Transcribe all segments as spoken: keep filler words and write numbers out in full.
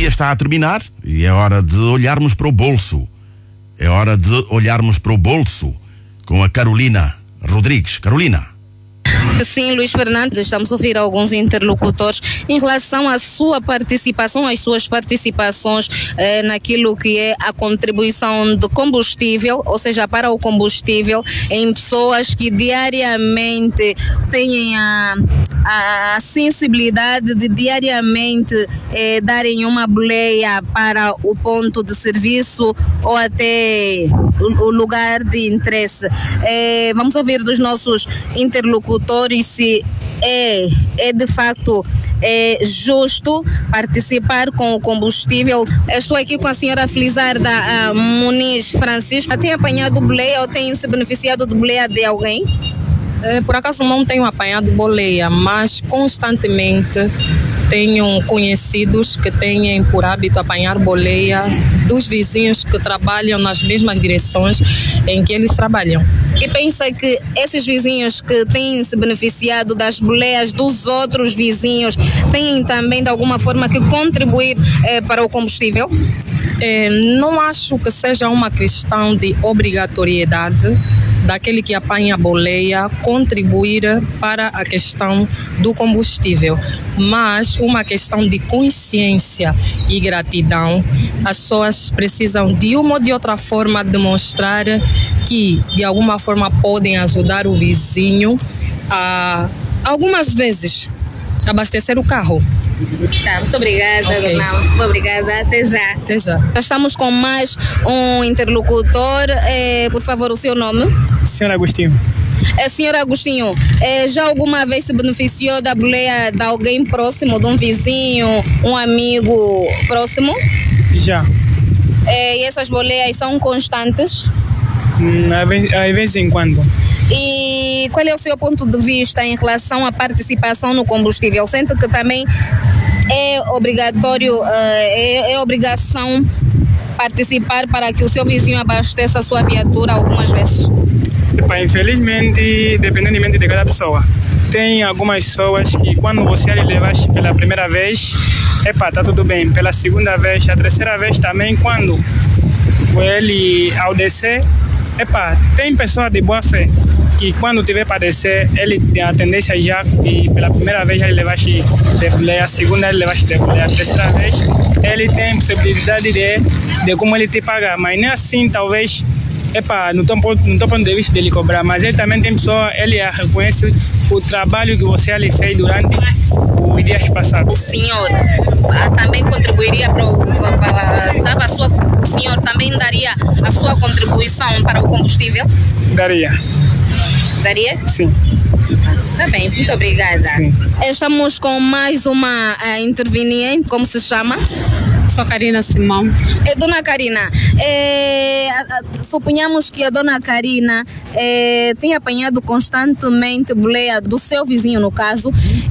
dia está a terminar e é hora de olharmos para o bolso. É hora de olharmos para o bolso com a Carolina Rodrigues. Carolina. Sim, Luís Fernando, estamos a ouvir alguns interlocutores em relação à sua participação, às suas participações eh, naquilo que é a contribuição de combustível, ou seja, para o combustível, em pessoas que diariamente têm a, a sensibilidade de diariamente eh, darem uma boleia para o ponto de serviço ou até o, o lugar de interesse. Eh, vamos ouvir dos nossos interlocutores se é, é de facto é justo participar com o combustível. Eu estou aqui com a senhora Felizarda uh, Muniz Francisco. Tem apanhado boleia ou tem se beneficiado de boleia de alguém? É, por acaso não tenho apanhado boleia, mas constantemente tenho conhecidos que têm por hábito apanhar boleia dos vizinhos que trabalham nas mesmas direções em que eles trabalham. E pensa que esses vizinhos que têm se beneficiado das boleias dos outros vizinhos têm também de alguma forma que contribuir eh, para o combustível? É, não acho que seja uma questão de obrigatoriedade daquele que apanha a boleia contribuir para a questão do combustível, mas uma questão de consciência e gratidão. As pessoas precisam de uma ou de outra forma demonstrar que de alguma forma podem ajudar o vizinho a, algumas vezes, abastecer o carro. Tá, muito obrigada, Okay. dona. Muito obrigada, até já. Até já. Estamos com mais um interlocutor. É, por favor, o seu nome? Senhor Agostinho. É, senhor Agostinho, é, já alguma vez se beneficiou da boleia de alguém próximo, de um vizinho, um amigo próximo? Já. É, e essas boleias são constantes? Hum, às vezes em quando. E qual é o seu ponto de vista em relação à participação no combustível? Sente que também é obrigatório, é, é obrigação participar para que o seu vizinho abasteça a sua viatura algumas vezes? Epa, infelizmente, dependendo de cada pessoa. Tem algumas pessoas que quando você lhe levaste pela primeira vez, epa, tá tudo bem. Pela segunda vez, a terceira vez também, quando ele ao descer, epa, tem pessoa de boa fé que quando tiver para descer, ele tem a tendência já que pela primeira vez ele levaste de boleia, a segunda ele levaste de boleia, a terceira vez ele tem possibilidade de, de como ele te pagar, mas nem assim talvez, epa, não estou não ponto de vista dele cobrar, mas ele também tem pessoa, ele reconhece o trabalho que você lhe fez durante os dias passados. O senhor ah, também contribuiria para o, para, para a sua, o senhor também daria a sua contribuição para o combustível? Daria. Daria? Sim. Tá bem, muito obrigada. Sim. Estamos com mais uma uh, interveniente, como se chama? Sou Karina Simão. É, dona Karina, é, suponhamos que a dona Karina é, tem apanhado constantemente boleia do seu vizinho, no caso,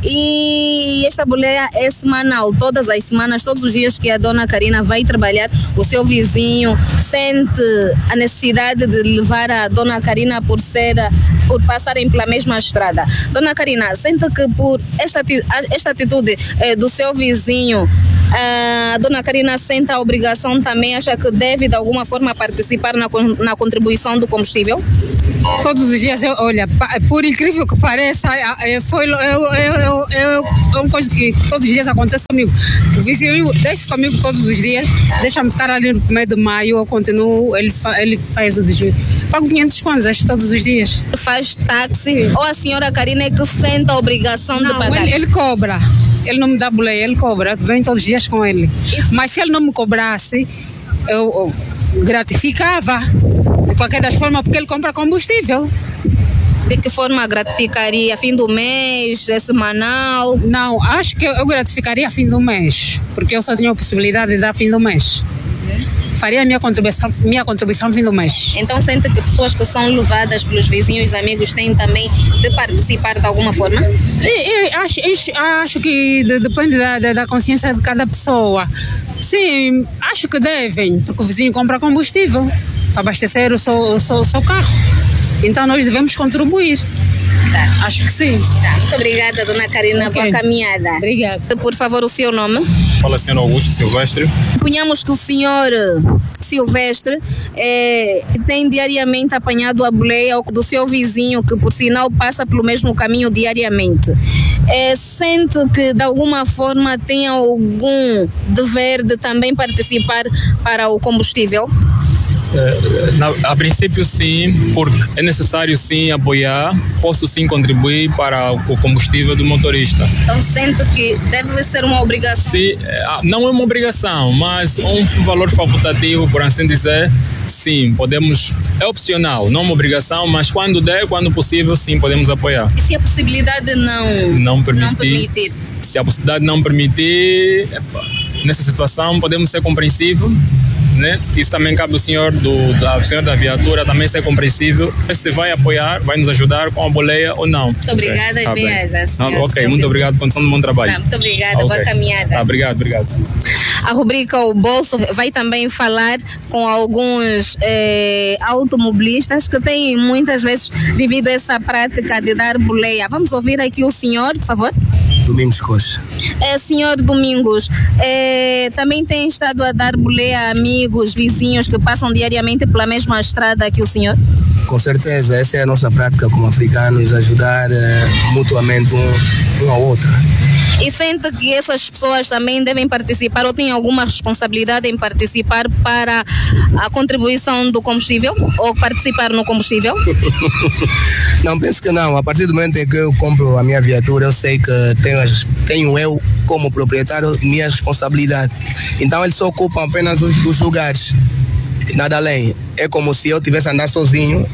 e esta boleia é semanal, todas as semanas, todos os dias que a dona Karina vai trabalhar, o seu vizinho sente a necessidade de levar a dona Karina por ser, por passarem pela mesma estrada. Dona Karina, sente que por esta, esta atitude é, do seu vizinho, a dona Karina sente a obrigação também, acha que deve de alguma forma participar na, na contribuição do combustível? Todos os dias, eu, olha, por incrível que pareça, foi eu, eu, eu, eu, é uma coisa que todos os dias acontece comigo. O vizinho desce comigo todos os dias, deixa-me ficar ali no meio de maio, eu continuo, ele, fa, ele faz o desvio. Pago quinhentos contas todos os dias. Faz táxi, ou a senhora Karina é que sente a obrigação não, de pagar? Ele, ele cobra. Ele não me dá boleia, ele cobra, vem todos os dias com ele. Isso. Mas se ele não me cobrasse, eu, eu gratificava, de qualquer das formas, porque ele compra combustível. De que forma gratificaria? Fim do mês, é semanal? Não, acho que eu, eu gratificaria fim do mês, porque eu só tenho a possibilidade de dar fim do mês. Faria a minha contribuição, minha contribuição fim do mês. Então sente que pessoas que são levadas pelos vizinhos e amigos têm também de participar de alguma forma? E, e, acho, acho que de, depende da, da, da consciência de cada pessoa. Sim, acho que devem, porque o vizinho compra combustível para abastecer o seu, o seu, o seu carro. Então nós devemos contribuir. Tá. Acho que sim. Tá. Muito obrigada, dona Karina, okay. Boa caminhada. Obrigada. Por favor, o seu nome? Fala, senhor Augusto Silvestre. Suponhamos que o senhor Silvestre é, tem diariamente apanhado a boleia do seu vizinho, que por sinal passa pelo mesmo caminho diariamente. É, sente que de alguma forma tem algum dever de também participar para o combustível? É, na, a princípio sim, porque é necessário sim apoiar, posso sim contribuir para o combustível do motorista. Então sente que deve ser uma obrigação? Sim, não é uma obrigação, mas um valor facultativo, por assim dizer, sim, podemos, é opcional, não uma obrigação, mas quando der, quando possível, sim, podemos apoiar. E se a possibilidade não, não, permitir, não permitir? Se a possibilidade não permitir, nessa situação podemos ser compreensíveis, né? Isso também cabe ao senhor, do, da, senhor da viatura também ser compreensível, se vai apoiar, vai nos ajudar com a boleia ou não. Muito obrigada e bem haja. Ah, ok, muito obrigado, condição de bom trabalho. Tá, muito obrigada, okay. Boa caminhada. Ah, obrigado, obrigado. A rubrica O Bolso vai também falar com alguns eh, automobilistas que têm muitas vezes vivido essa prática de dar boleia. Vamos ouvir aqui o senhor, por favor. Domingos Coxa. É, senhor Domingos, é, também tem estado a dar boleia a amigos, vizinhos que passam diariamente pela mesma estrada que o senhor? Com certeza, essa é a nossa prática como africanos, ajudar é, mutuamente um, um ao outro. E sente que essas pessoas também devem participar ou têm alguma responsabilidade em participar para a contribuição do combustível ou participar no combustível? Não, penso que não. A partir do momento em que eu compro a minha viatura, eu sei que tenho, tenho eu como proprietário minha responsabilidade. Então eles só ocupam apenas os, os lugares, nada além. É como se eu tivesse a andar sozinho.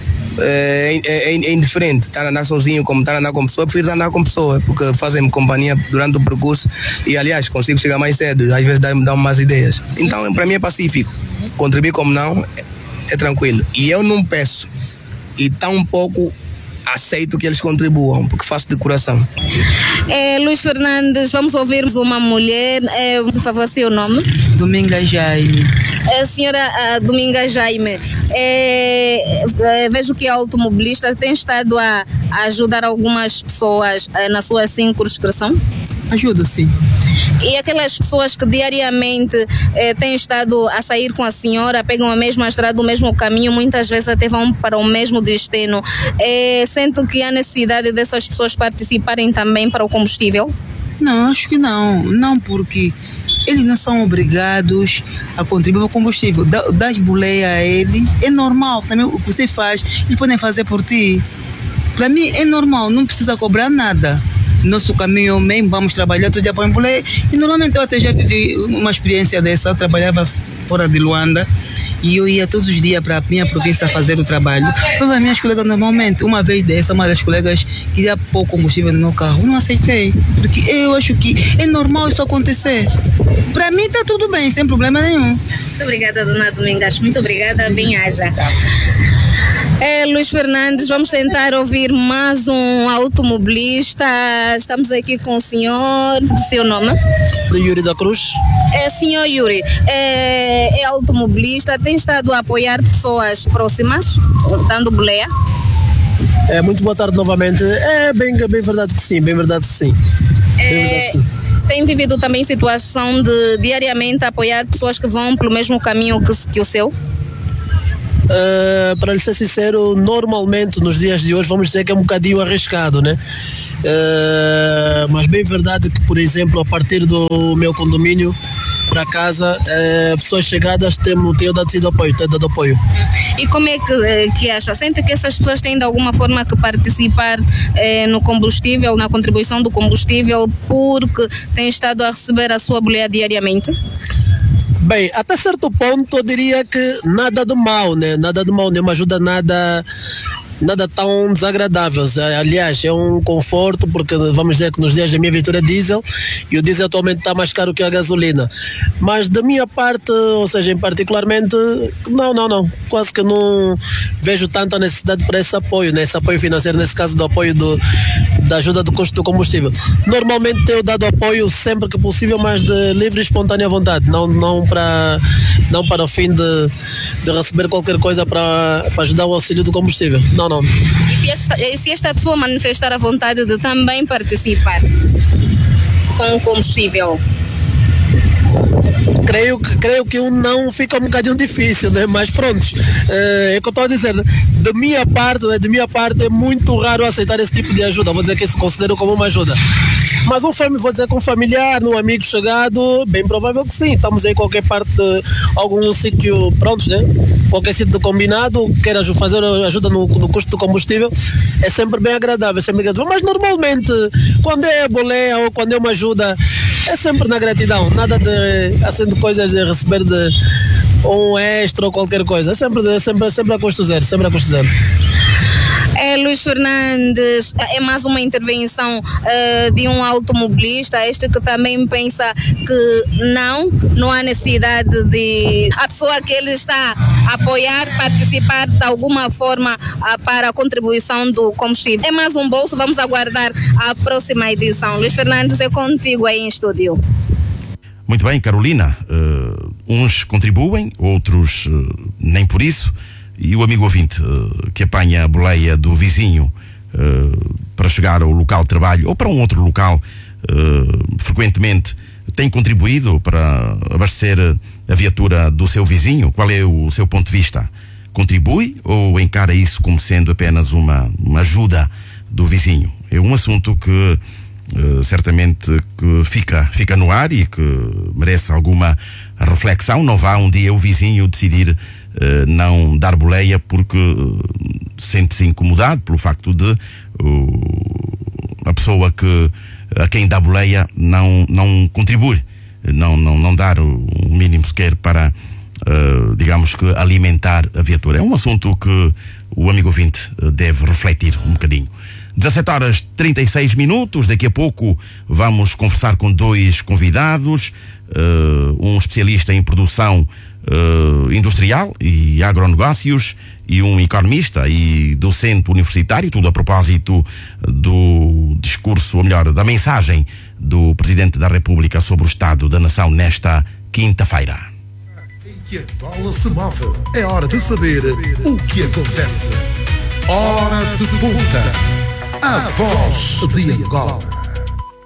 É, é, é indiferente estar a andar sozinho como estar a andar com pessoa. Eu prefiro andar com pessoa porque fazem-me companhia durante o percurso e, aliás, consigo chegar mais cedo, às vezes dá-me dá mais ideias. Então, para mim é pacífico. Contribuir como não é, é tranquilo. E eu não peço e tão pouco aceito que eles contribuam, porque faço de coração. É, Luís Fernandes, vamos ouvir uma mulher. É, por favor, seu nome? Dominga Jaime. É, senhora a Dominga Jaime, é, é, vejo que a automobilista tem estado a, a ajudar algumas pessoas é, na sua circunscrição? Ajudo, sim. E aquelas pessoas que diariamente eh, têm estado a sair com a senhora, pegam a mesma estrada, o mesmo caminho, muitas vezes até vão para o mesmo destino. Eh, sente que há necessidade dessas pessoas participarem também para o combustível? Não, acho que não. Não, porque eles não são obrigados a contribuir para o combustível. Das boleias a eles, é normal. Também o que você faz, eles podem fazer por ti. Para mim é normal, não precisa cobrar nada. Nosso caminho mesmo, vamos trabalhar todo dia para boleia. E normalmente eu até já vivi uma experiência dessa. Eu trabalhava fora de Luanda e eu ia todos os dias para a minha província fazer o trabalho. Para as minhas colegas, normalmente, uma vez dessa, uma das colegas queria pôr combustível no meu carro. Eu não aceitei, porque eu acho que é normal isso acontecer. Para mim está tudo bem, sem problema nenhum. Muito obrigada, dona Domingas. Muito obrigada, bem-haja. É, Luís Fernandes, vamos tentar ouvir mais um automobilista. Estamos aqui com o senhor, seu nome? Yuri da Cruz. É, senhor Yuri, é, é automobilista, tem estado a apoiar pessoas próximas, dando boleia? É, muito boa tarde novamente. É bem, bem verdade que sim, bem verdade que sim. É, bem verdade que sim. Tem vivido também situação de diariamente apoiar pessoas que vão pelo mesmo caminho que, que o seu? Uh, para lhe ser sincero, normalmente nos dias de hoje vamos dizer que é um bocadinho arriscado, né? Uh, mas bem verdade que, por exemplo, a partir do meu condomínio para casa, uh, pessoas chegadas têm, têm dado sido apoio, têm dado apoio. E como é que, que acha? Sente que essas pessoas têm de alguma forma que participar eh, no combustível, na contribuição do combustível, porque têm estado a receber a sua boleia diariamente? Bem, até certo ponto eu diria que nada de mal, né? Nada de mal, nem uma ajuda nada, nada tão desagradável. Aliás, é um conforto, porque vamos dizer que nos dias da minha viatura é diesel e o diesel atualmente está mais caro que a gasolina. Mas da minha parte, ou seja, em particularmente, não, não, não. Quase que não vejo tanta necessidade para esse apoio, né? Esse apoio financeiro, nesse caso do apoio do, da ajuda do custo do combustível. Normalmente tenho dado apoio sempre que possível, mas de livre e espontânea vontade, não, não, para, não para o fim de, de receber qualquer coisa para, para ajudar o auxílio do combustível. Não, não. E se esta, se esta pessoa manifestar a vontade de também participar com o combustível, Creio que, creio que um não fica um bocadinho difícil, né? Mas pronto, é, é o que eu estou a dizer, né? De minha parte, né? de minha parte é muito raro aceitar esse tipo de ajuda, vou dizer que se considera como uma ajuda. Mas um fam- vou dizer que um familiar, um amigo chegado, bem provável que sim. Estamos aí em qualquer parte, de algum sítio, pronto, né? Qualquer sítio combinado, queira fazer ajuda no, no custo do combustível, é sempre bem agradável, é sempre agradável. Mas normalmente, quando é boleia ou quando é uma ajuda, é sempre na gratidão. Nada de, assim, de coisas de receber de um extra ou qualquer coisa. É sempre, de, sempre, sempre a custo zero, sempre a custo zero. É, Luís Fernandes, é mais uma intervenção uh, de um automobilista, este que também pensa que não, não há necessidade de a pessoa que ele está a apoiar, participar de alguma forma uh, para a contribuição do combustível. É mais um bolso, vamos aguardar a próxima edição. Luís Fernandes, é contigo aí em estúdio. Muito bem, Carolina. Uh, uns contribuem, outros uh, nem por isso. E o amigo ouvinte uh, que apanha a boleia do vizinho uh, para chegar ao local de trabalho ou para um outro local, uh, frequentemente tem contribuído para abastecer a viatura do seu vizinho? Qual é o seu ponto de vista? Contribui ou encara isso como sendo apenas uma, uma ajuda do vizinho? É um assunto que uh, certamente que fica, fica no ar e que merece alguma reflexão. Não vá um dia o vizinho decidir Uh, não dar boleia porque uh, sente-se incomodado pelo facto de uh, a pessoa que, a quem dá boleia não, não contribui, não, não, não dar o mínimo sequer para, uh, digamos que, alimentar a viatura. É um assunto que o amigo ouvinte uh, deve refletir um bocadinho. dezassete horas e trinta e seis minutos, daqui a pouco vamos conversar com dois convidados, uh, um especialista em produção Uh, industrial e agronegócios e um economista e docente universitário, tudo a propósito do discurso, ou melhor, da mensagem do Presidente da República sobre o Estado da Nação nesta quinta-feira. Em que Angola se move, é hora de saber o que acontece. Hora de Ponta, a voz de Angola.